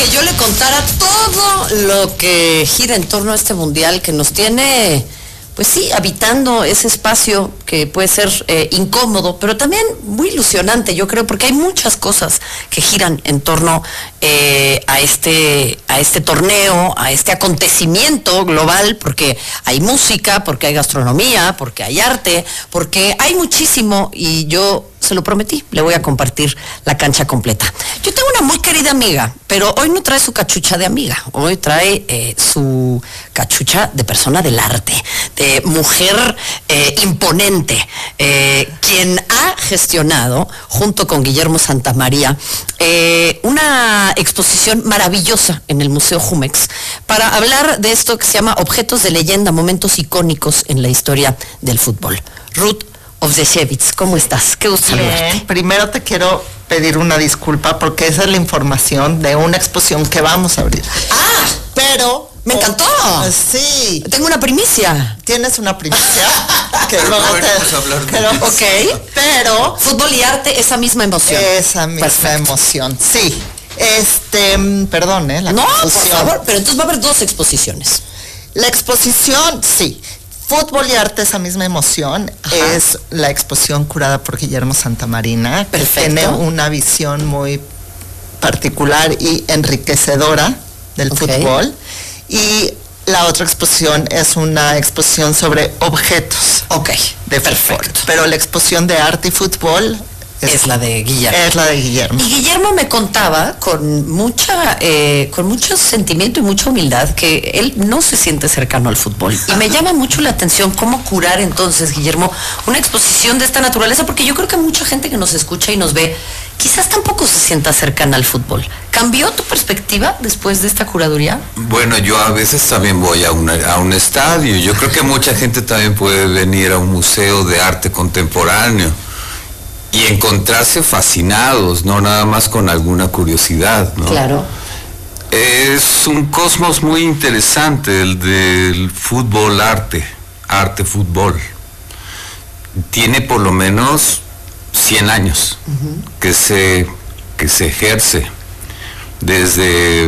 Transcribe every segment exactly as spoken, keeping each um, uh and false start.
que yo le contara todo lo que gira en torno a este mundial que nos tiene, pues sí, habitando ese espacio que puede ser eh, incómodo, pero también muy ilusionante, yo creo, porque hay muchas cosas que giran en torno eh, a este a este torneo, a este acontecimiento global, porque hay música, porque hay gastronomía, porque hay arte, porque hay muchísimo, y yo se lo prometí, le voy a compartir la cancha completa. Yo tengo una muy querida amiga, pero hoy no trae su cachucha de amiga, hoy trae eh, su cachucha de persona del arte, de mujer eh, imponente, eh, quien ha gestionado, junto con Guillermo Santamaría, eh, una exposición maravillosa en el Museo Jumex, para hablar de esto que se llama Objetos de Leyenda, Momentos Icónicos en la Historia del Fútbol. Ruth Owzesiewicz, ¿cómo estás? Qué gusto saludarte. Bien, primero te quiero pedir una disculpa porque esa es la información de una exposición que vamos a abrir. ¡Ah! Pero... ¡Me encantó! Oh, sí. Tengo una primicia. ¿Tienes una primicia? que Pero luego no venimos te, a hablar de pero, eso. Ok. Pero... Fútbol y arte, esa misma emoción. Esa misma Perfecto. emoción, sí. Este, mm, perdón, ¿eh? La No, por confusión. favor, pero entonces va a haber dos exposiciones. La exposición, sí. Fútbol y arte, esa misma emoción, Ajá. es la exposición curada por Guillermo Santamarina, que Perfecto. tiene una visión muy particular y enriquecedora del Ok. fútbol. Y la otra exposición es una exposición sobre objetos Ok, de perfecto. fútbol. Pero la exposición de arte y fútbol es, Es la de Guillermo. es la de Guillermo. Y Guillermo me contaba con mucha, eh, con mucho sentimiento y mucha humildad que él no se siente cercano al fútbol. Y me llama mucho la atención cómo curar entonces, Guillermo, una exposición de esta naturaleza, porque yo creo que mucha gente que nos escucha y nos ve, quizás tampoco se sienta cercana al fútbol. ¿Cambió tu perspectiva después de esta curaduría? Bueno, yo a veces también voy a, una, a un estadio. Yo creo que mucha gente también puede venir a un museo de arte contemporáneo y encontrarse fascinados, no nada más con alguna curiosidad, ¿no? Claro. Es un cosmos muy interesante el del fútbol arte, arte fútbol. Tiene por lo menos cien años uh-huh. que se que se ejerce desde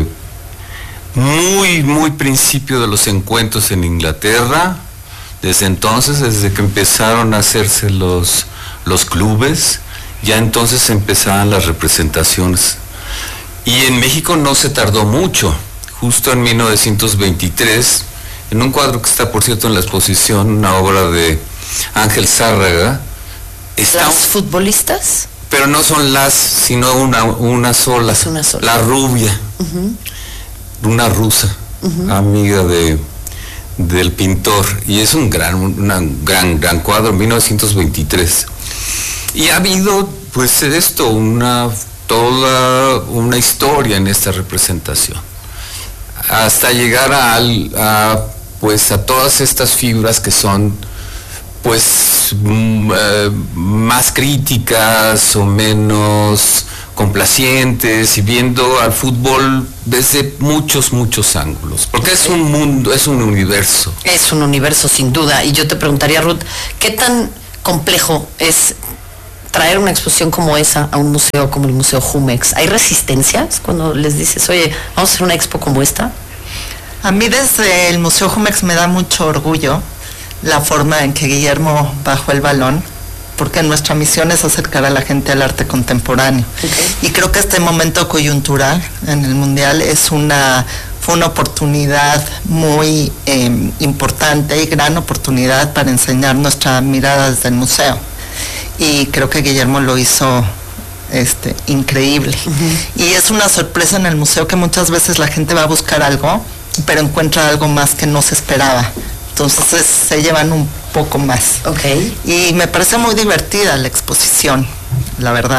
muy muy principio de los encuentros en Inglaterra. Desde entonces, desde que empezaron a hacerse los los clubes, ya entonces empezaban las representaciones. Y en México no se tardó mucho, justo en mil novecientos veintitrés, en un cuadro que está, por cierto, en la exposición, una obra de Ángel Zárraga. Está ¿Las un, futbolistas? pero no son las, sino una, una sola, Es una sola. la rubia, uh-huh. una rusa, uh-huh. amiga de del pintor, y es un gran, una gran, gran cuadro, mil novecientos veintitrés. Y ha habido, pues, esto, una, toda una historia en esta representación, hasta llegar a, a pues, a todas estas figuras que son, pues, m- eh, más críticas o menos complacientes, y viendo al fútbol desde muchos, muchos ángulos, porque es un mundo, es un universo. Es un universo sin duda, y yo te preguntaría, Ruth, ¿qué tan complejo es traer una exposición como esa a un museo como el Museo Jumex? ¿Hay resistencias cuando les dices, oye, vamos a hacer una expo como esta? A mí desde el Museo Jumex me da mucho orgullo la forma en que Guillermo bajó el balón, porque nuestra misión es acercar a la gente al arte contemporáneo. Okay. Y creo que este momento coyuntural en el Mundial es una, fue una oportunidad muy eh, importante y gran oportunidad para enseñar nuestra mirada desde el museo. Y creo que Guillermo lo hizo este, increíble. Uh-huh. Y es una sorpresa en el museo que muchas veces la gente va a buscar algo, pero encuentra algo más que no se esperaba. Entonces se llevan un poco más. Okay. Y me parece muy divertida la exposición, la verdad.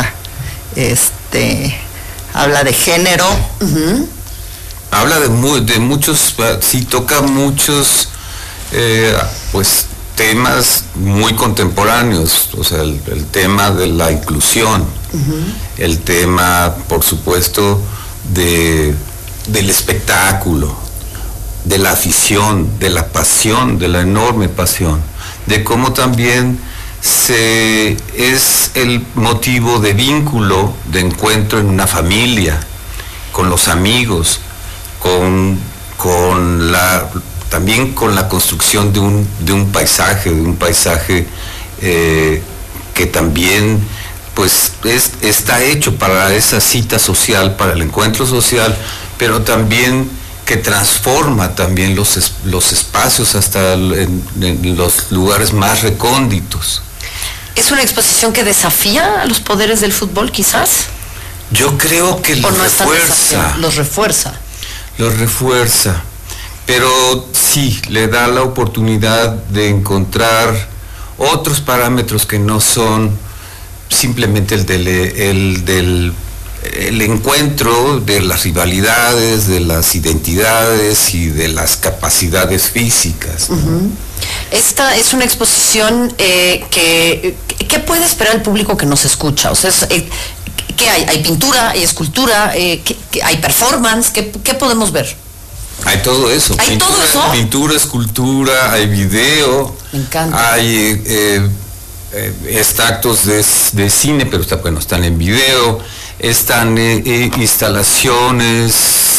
Este, habla de género. Uh-huh. Habla de, muy, de muchos, sí toca muchos, eh, pues, temas muy contemporáneos, o sea, el, el tema de la inclusión, uh-huh. el tema, por supuesto, de, del espectáculo, de la afición, de la pasión, de la enorme pasión, de cómo también se es el motivo de vínculo, de encuentro en una familia, con los amigos, con, con la, también con la construcción de un, de un paisaje, de un paisaje eh, que también pues es, está hecho para esa cita social, para el encuentro social, pero también que transforma también los, los espacios hasta en, en los lugares más recónditos. ¿Es una exposición que desafía a los poderes del fútbol, quizás? Yo creo que los no refuerza. Los refuerza. Los refuerza. Pero sí, le da la oportunidad de encontrar otros parámetros que no son simplemente el del, el del el encuentro de las rivalidades, de las identidades y de las capacidades físicas. Uh-huh. Esta es una exposición eh, que, ¿qué puede esperar el público que nos escucha? O sea, es, eh, ¿qué hay? ¿Hay pintura? ¿Hay escultura? Eh, ¿qué, qué, ¿Hay performance? ¿Qué, qué podemos ver? Hay todo eso. ¿Hay pintura, todo eso? Pintura, escultura, hay video. Me encanta. Hay eh, eh, extractos de, de cine, pero está, bueno, están en video. Están eh, eh, instalaciones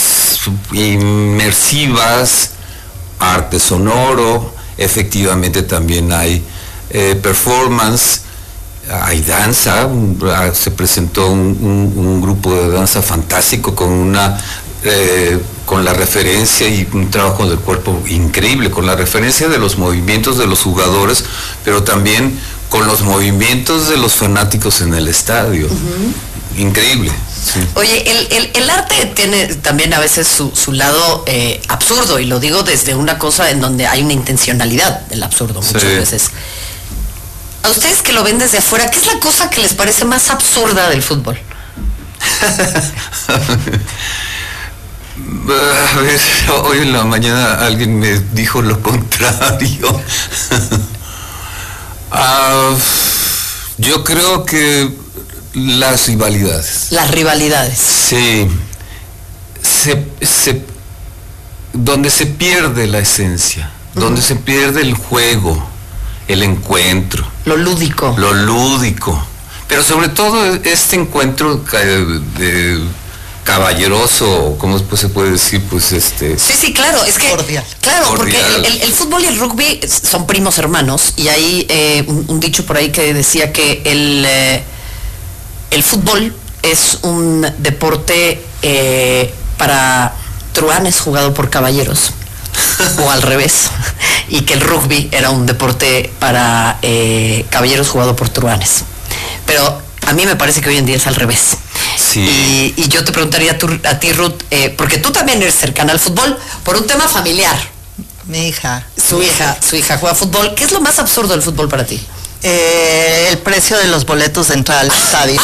inmersivas, arte sonoro, efectivamente también hay eh, performance, hay danza, un, se presentó un, un, un grupo de danza fantástico con una eh, con la referencia y un trabajo del cuerpo increíble, con la referencia de los movimientos de los jugadores, pero también con los movimientos de los fanáticos en el estadio. Uh-huh. Increíble. Sí. Oye, el, el, el arte tiene también a veces su, su lado eh, absurdo, y lo digo desde una cosa en donde hay una intencionalidad del absurdo muchas sí. veces. A ustedes que lo ven desde afuera, ¿qué es la cosa que les parece más absurda del fútbol? A ver, hoy en la mañana alguien me dijo lo contrario. uh, yo creo que las rivalidades. Las rivalidades. Sí. Se, se, donde se pierde la esencia, uh-huh. donde se pierde el juego, el encuentro. Lo lúdico. Lo lúdico. Pero sobre todo este encuentro de, de caballeroso, ¿cómo se puede decir? Pues este... Sí, sí, claro, es que... Cordial. Claro, Cordial. porque el, el, el fútbol y el rugby son primos hermanos, y hay eh, un, un dicho por ahí que decía que el... Eh, El fútbol es un deporte eh, para truanes jugado por caballeros, o al revés, y que el rugby era un deporte para eh, caballeros jugado por truanes. Pero a mí me parece que hoy en día es al revés. Sí. Y, y yo te preguntaría a, tu, a ti, Ruth, eh, porque tú también eres cercana al fútbol, por un tema familiar. Mi hija. Su hija, su hija juega fútbol. ¿Qué es lo más absurdo del fútbol para ti? Eh, el precio de los boletos de entrada al estadio.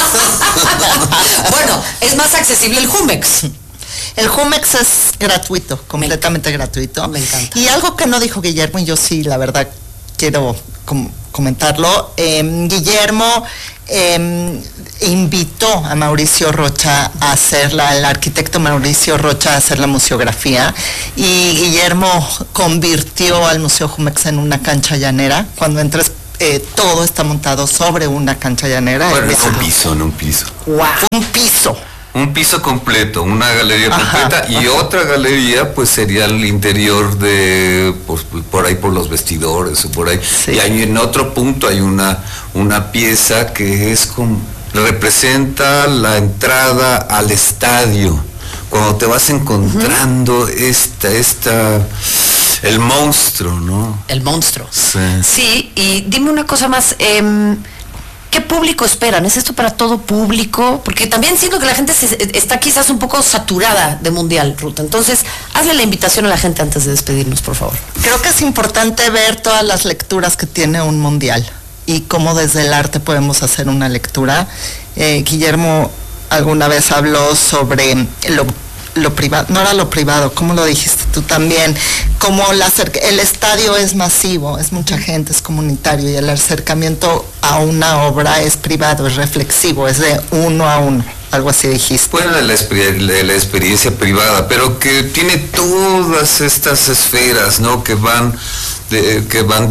Bueno, es más accesible el Jumex. El Jumex es gratuito, completamente me gratuito. Me encanta. Y algo que no dijo Guillermo, y yo sí, la verdad, quiero com- comentarlo. Eh, Guillermo eh, invitó a Mauricio Rocha a hacerla, el arquitecto Mauricio Rocha a hacer la museografía, y Guillermo convirtió al Museo Jumex en una cancha llanera. Cuando entres, Eh, todo está montado sobre una cancha llanera. Bueno, es un piso, no un piso. Wow. Un piso. Un piso completo, una galería Ajá, completa, y ajá. otra galería pues sería el interior de, por, por ahí por los vestidores o por ahí. Sí. Y hay, en otro punto hay una, una pieza que es como, representa la entrada al estadio. Cuando te vas encontrando uh-huh. esta, esta, el monstruo, ¿no? El monstruo. Sí. Sí, y dime una cosa más, eh, ¿qué público esperan? ¿Es esto para todo público? Porque también siento que la gente se, está quizás un poco saturada de mundial, Ruth. Entonces, hazle la invitación a la gente antes de despedirnos, por favor. Creo que es importante ver todas las lecturas que tiene un mundial y cómo desde el arte podemos hacer una lectura. Eh, Guillermo alguna vez habló sobre lo lo privado, no era lo privado, ¿cómo lo dijiste tú también? Como la el estadio es masivo, es mucha gente, es comunitario, y el acercamiento a una obra es privado, es reflexivo, es de uno a uno, algo así dijiste. Bueno, de la, de la experiencia privada, pero que tiene todas estas esferas, ¿no? Que van, de, que van des,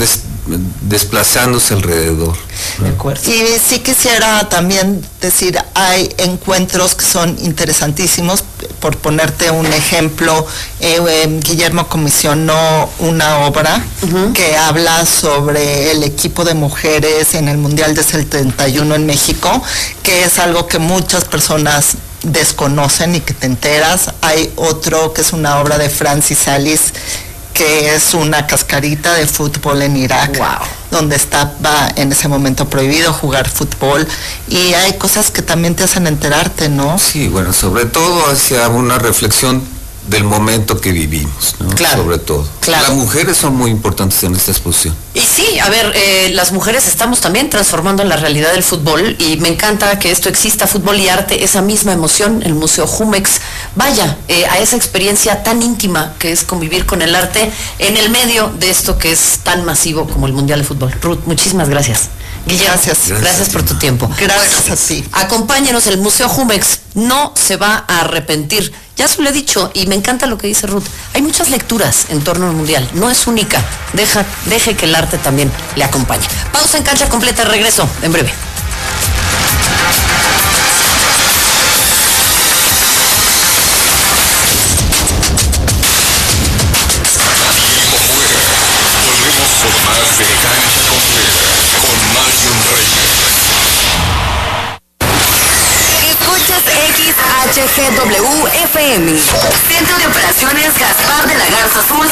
desplazándose alrededor. De acuerdo. Y sí quisiera también decir, hay encuentros que son interesantísimos. Por ponerte un ejemplo, eh, eh, Guillermo comisionó una obra uh-huh. que habla sobre el equipo de mujeres en el Mundial de setenta y uno en México, que es algo que muchas personas desconocen y que te enteras. Hay otro que es una obra de Francis Salis, que es una cascarita de fútbol en Irak, wow. donde estaba en ese momento prohibido jugar fútbol, y hay cosas que también te hacen enterarte, ¿no? Sí, bueno, sobre todo hacia una reflexión del momento que vivimos, ¿no? Claro, sobre todo. Claro. Las mujeres son muy importantes en esta exposición. Y sí, a ver, eh, las mujeres estamos también transformando la realidad del fútbol, y me encanta que esto exista, fútbol y arte, esa misma emoción. El Museo Jumex vaya eh, a esa experiencia tan íntima que es convivir con el arte en el medio de esto que es tan masivo como el Mundial de Fútbol. Ruth, muchísimas gracias. Guillermo, gracias, gracias, gracias por tu tiempo. Gracias a ti. Acompáñenos, el Museo Jumex no se va a arrepentir. Ya se lo he dicho, y me encanta lo que dice Ruth. Hay muchas lecturas en torno al Mundial, no es única. Deja, deje que el arte también le acompañe. Pausa en Cancha Completa, regreso en breve. Volvemos por más de Cancha Completa con Marion Reyes. Escuchas X H G W F M. Centro de Operaciones Gaspar de la Garza Azul